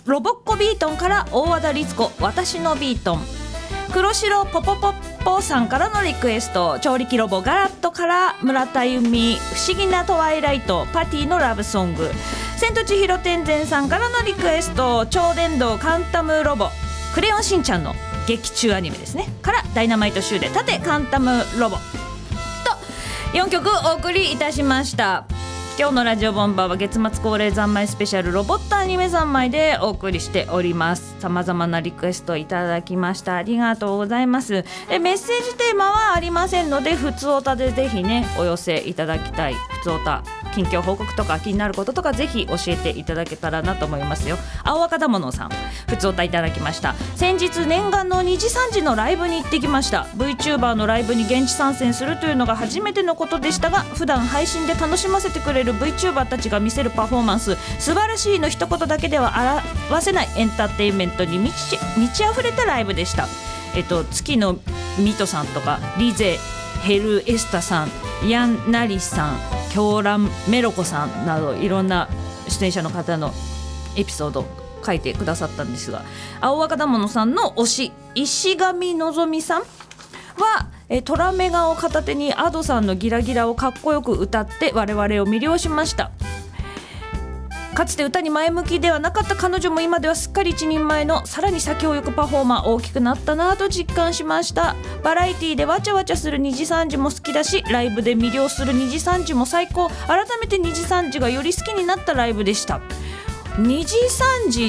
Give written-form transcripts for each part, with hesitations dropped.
ロボッコビートンから大和田律子私のビートン、黒白ポポポッポさんからのリクエスト、調理器ロボガラットから村田由美不思議なトワイライトパティのラブソング、千と千尋天然さんからのリクエスト、超電導カンタムロボクレヨンしんちゃんの劇中アニメですねからダイナマイトシューで縦カンタムロボと4曲お送りいたしました。今日のラジオボンバーは月末恒例三昧スペシャルロボットアニメ三昧でお送りしております。さまざまなリクエストいただきました。ありがとうございます。メッセージテーマはありませんので、ふつおたでぜひねお寄せいただきたい。ふつおた近況報告とか気になることとかぜひ教えていただけたらなと思いますよ。青若だものさん、ふつおたいただきました。先日念願の2時3時のライブに行ってきました。 VTuber のライブに現地参戦するというのが初めてのことでしたが、普段配信で楽しませてくれる VTuber たちが見せるパフォーマンス、素晴らしいの一言だけでは表せないエンターテインメントに満ち溢れたライブでした。月のミトさんとかリゼヘルエスタさん、ヤンナリさん、狂乱メロコさんなどいろんな出演者の方のエピソードを書いてくださったんですが、青若だものさんの推し石上のぞみさんはトラメガを片手に Ado さんのギラギラをかっこよく歌って我々を魅了しました。かつて歌に前向きではなかった彼女も今ではすっかり一人前のさらに先を行くパフォーマー、大きくなったなと実感しました。バラエティでわちゃわちゃする2時3時も好きだし、ライブで魅了する2時3時も最高。改めて2時3時がより好きになったライブでした。2時3時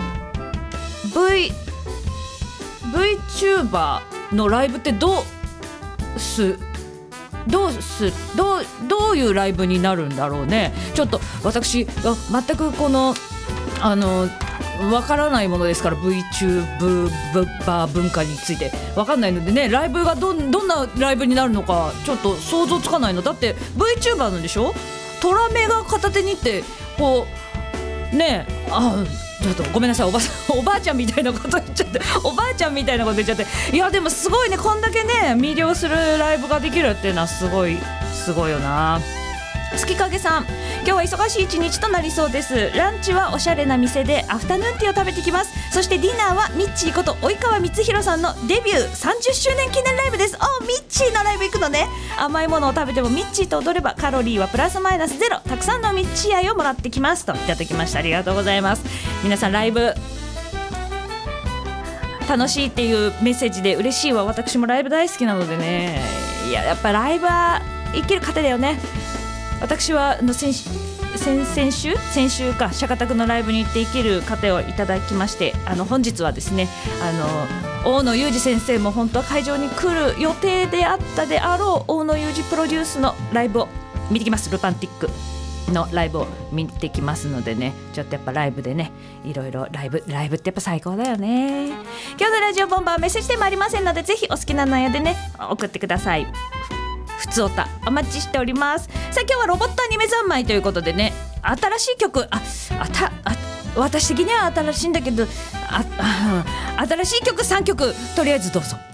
VTuber のライブってどういうライブになるんだろうね。ちょっと私全くこのわからないものですから、 VTuber 文化についてわかんないのでね、ライブがどんなライブになるのかちょっと想像つかないの。だって VTuber なんでしょ。トラメが片手にってこうねちょっとごめんなさい、おばあちゃんみたいなこと言っちゃっておばあちゃんみたいなこと言っちゃって、いやでもすごいね、こんだけね魅了するライブができるっていうのはすごいよな。月影さん、今日は忙しい一日となりそうです。ランチはおしゃれな店でアフタヌーンティーを食べてきます。そしてディナーはミッチーこと及川光弘さんのデビュー30周年記念ライブです。ミッチーのライブ行くのね。甘いものを食べてもミッチーと踊ればカロリーはプラスマイナスゼロ。たくさんのミッチー愛をもらってきますといただきました。ありがとうございます。皆さんライブ楽しいっていうメッセージで嬉しいわ。私もライブ大好きなのでね。やっぱライブは生きる糧だよね。私は先週かシャカタクのライブに行って生きる糧をいただきまして、本日はですね大野裕二先生も本当は会場に来る予定であったであろう大野裕二プロデュースのライブを見てきます。ルパンティックのライブを見てきますのでね、ちょっとやっぱライブでね、いろいろライブってやっぱ最高だよね。今日のラジオボンバーメッセージテーマありませんので、ぜひお好きな内容でね送ってください。ふつおたお待ちしております。さあ今日はロボットアニメ三昧ということでね、新しい曲私的には新しいんだけど新しい曲3曲とりあえずどうぞ。